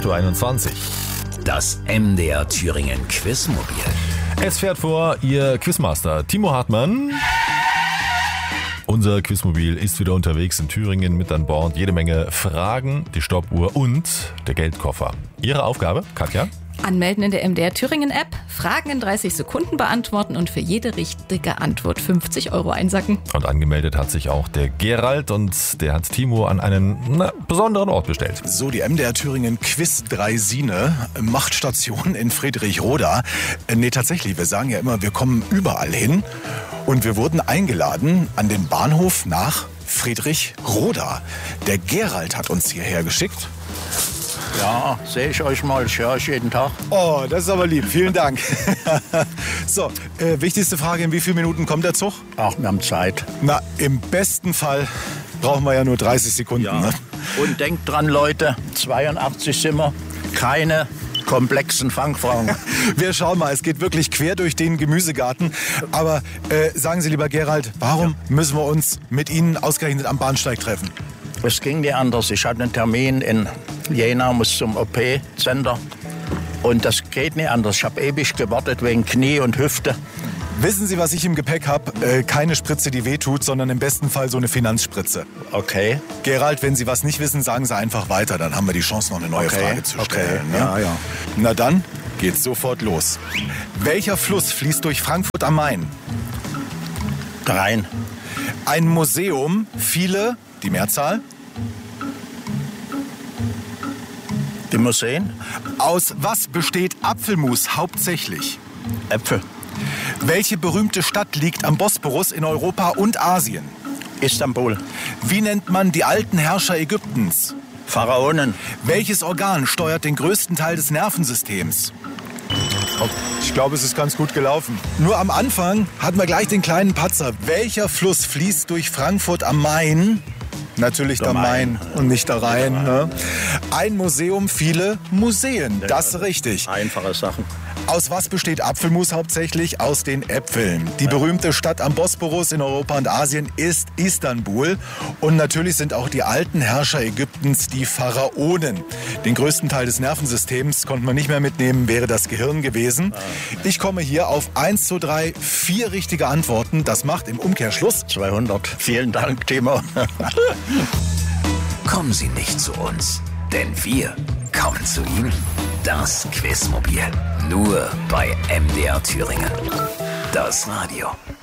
8.21 Uhr. Das MDR Thüringen Quizmobil. Es fährt vor Ihr Quizmaster Timo Hartmann. Unser Quizmobil ist wieder unterwegs in Thüringen, mit an Bord jede Menge Fragen, die Stoppuhr und der Geldkoffer. Ihre Aufgabe, Katja? Anmelden in der MDR Thüringen App, Fragen in 30 Sekunden beantworten und für jede richtige Antwort 50 € einsacken. Und angemeldet hat sich auch der Gerald und der hat Timo an einen besonderen Ort bestellt. So, die MDR Thüringen Quiz Draisine, Machtstation in Friedrichroda. Nee, tatsächlich, wir sagen ja immer, wir kommen überall hin. Und wir wurden eingeladen an den Bahnhof nach Friedrichroda. Der Gerald hat uns hierher geschickt. Ja, sehe ich euch mal. Ich höre euch jeden Tag. Oh, das ist aber lieb. Vielen Dank. So, wichtigste Frage, in wie vielen Minuten kommt der Zug? Ach, wir haben Zeit. Na, im besten Fall brauchen wir ja nur 30 Sekunden. Ja. Ne? Und denkt dran, Leute, 82 sind wir. Keine komplexen Fangfragen. Wir schauen mal, es geht wirklich quer durch den Gemüsegarten. Aber sagen Sie, lieber Gerald, warum müssen wir uns mit Ihnen ausgerechnet am Bahnsteig treffen? Es ging nicht anders. Ich hatte einen Termin in Jena, muss zum OP-Center. Und das geht nicht anders. Ich habe ewig gewartet wegen Knie und Hüfte. Wissen Sie, was ich im Gepäck habe? Keine Spritze, die wehtut, sondern im besten Fall so eine Finanzspritze. Okay. Gerald, wenn Sie was nicht wissen, sagen Sie einfach weiter. Dann haben wir die Chance, noch eine neue Frage zu stellen. Okay. Ne? Ja. Na dann geht's sofort los. Welcher Fluss fließt durch Frankfurt am Main? Rhein. Ein Museum, viele, die Mehrzahl. Die Museen? Aus was besteht Apfelmus hauptsächlich? Äpfel. Welche berühmte Stadt liegt am Bosporus in Europa und Asien? Istanbul. Wie nennt man die alten Herrscher Ägyptens? Pharaonen. Welches Organ steuert den größten Teil des Nervensystems? Ich glaube, es ist ganz gut gelaufen. Nur am Anfang hatten wir gleich den kleinen Patzer. Welcher Fluss fließt durch Frankfurt am Main? Natürlich der Main und nicht der Rhein. Ne? Ein Museum, viele Museen. Das ist richtig. Einfache Sachen. Aus was besteht Apfelmus hauptsächlich? Aus den Äpfeln. Die berühmte Stadt am Bosporus in Europa und Asien ist Istanbul. Und natürlich sind auch die alten Herrscher Ägyptens die Pharaonen. Den größten Teil des Nervensystems konnte man nicht mehr mitnehmen, wäre das Gehirn gewesen. Ich komme hier auf 1, 2, 3, 4 richtige Antworten. Das macht im Umkehrschluss 200. Vielen Dank, Timo. Kommen Sie nicht zu uns, denn wir kommen zu Ihnen. Das Quizmobil. Nur bei MDR Thüringen. Das Radio.